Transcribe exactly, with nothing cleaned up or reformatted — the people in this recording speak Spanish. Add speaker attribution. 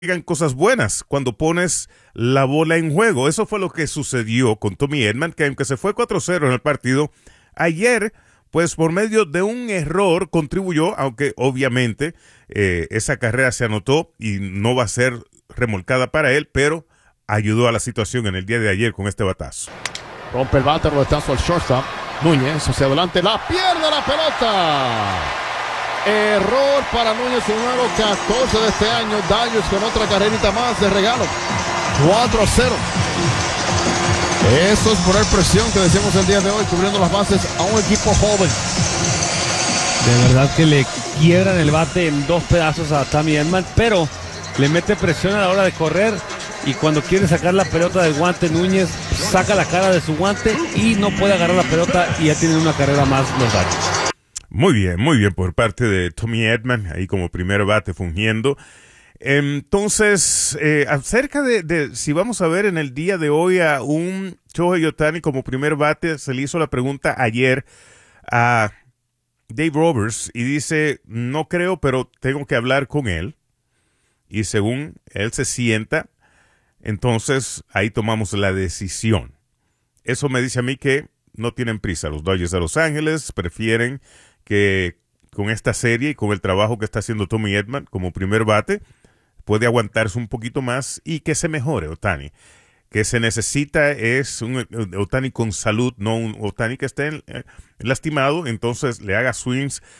Speaker 1: llegan cosas buenas cuando pones la bola en juego. Eso fue lo que sucedió con Tommy Edman, que aunque se fue cuatro cero en el partido, ayer, pues por medio de un error contribuyó, aunque obviamente eh, esa carrera se anotó y no va a ser remolcada para él, pero ayudó a la situación en el día de ayer con este batazo.
Speaker 2: Rompe el bate, retazo al shortstop. Núñez hacia adelante, la pierde la pelota. Error para Núñez, su número catorce de este año. Dodgers con otra carrerita más de regalo. cuatro a cero. Eso es poner presión que decíamos el día de hoy, cubriendo las bases a un equipo joven.
Speaker 3: De verdad que le quiebran el bate en dos pedazos a Tommy Edman, pero le mete presión a la hora de correr. Y cuando quiere sacar la pelota del guante, Núñez saca la cara de su guante y no puede agarrar la pelota y ya tienen una carrera más los Dodgers.
Speaker 1: Muy bien, muy bien por parte de Tommy Edman, ahí como primer bate fungiendo. Entonces, eh, acerca de, de si vamos a ver en el día de hoy a un Shohei Ohtani como primer bate, se le hizo la pregunta ayer a Dave Roberts y dice, no creo, pero tengo que hablar con él. Y según él se sienta, entonces ahí tomamos la decisión. Eso me dice a mí que no tienen prisa. Los Dodgers de Los Ángeles prefieren que con esta serie y con el trabajo que está haciendo Tommy Edman como primer bate, puede aguantarse un poquito más y que se mejore Ohtani. Que se necesita es un Ohtani con salud, no un Ohtani que esté eh, lastimado, entonces le haga swings